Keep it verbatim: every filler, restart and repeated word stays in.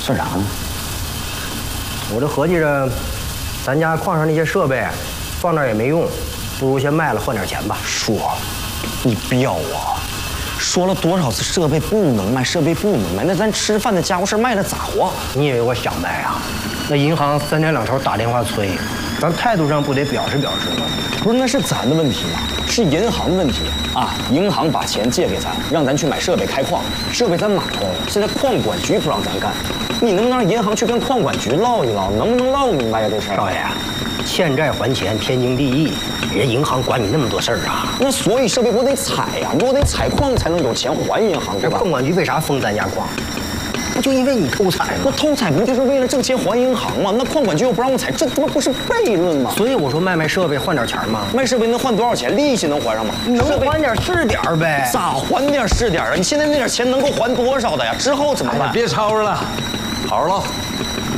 算啥呢？ 我这合计着，咱家矿上那些设备放那儿也没用，不如先卖了换点钱吧。 叔，你彪啊！说了多少次设备不能卖，设备不能卖，那咱吃饭的家伙事卖了咋活？ 你以为我想卖啊？那银行三天两头打电话催，咱态度上不得表示表示吗？ 不是，那是咱的问题吗？是银行的问题啊！银行把钱借给咱，让咱去买设备开矿，设备咱买了，现在矿管局不让咱干，你能不能让银行去跟矿管局唠一唠？能不能唠明白呀？这事儿， 少爷，欠债还钱天经地义，人银行管你那么多事儿啊？ 那所以设备我得采呀，我得采矿才能有钱还银行，对吧？ 矿管局为啥封咱家矿？不就因为你偷采吗？ 那偷采不就是为了挣钱还银行吗？那矿管局又不让我采，这他妈不是悖论吗？ 所以我说卖卖设备换点钱嘛。 卖设备能换多少钱？利息能还上吗？ 能还点是点儿呗。 咋还点是点啊？你现在那点钱能够还多少的呀？之后怎么办？ 别吵吵了，好好唠。